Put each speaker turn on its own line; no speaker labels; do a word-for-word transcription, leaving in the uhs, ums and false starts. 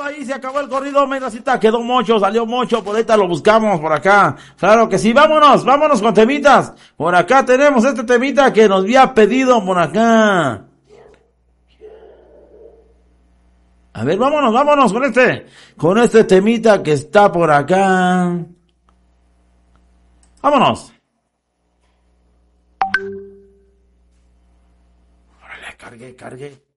Ahí se acabó el corrido, Menacita, quedó Mocho, salió Mocho, por ahorita lo buscamos por acá. Claro que sí, vámonos, vámonos con temitas. Por acá tenemos este temita que nos había pedido por acá. A ver, vámonos, vámonos con este, con este temita que está por acá. Vámonos. Órale, cargue, cargue.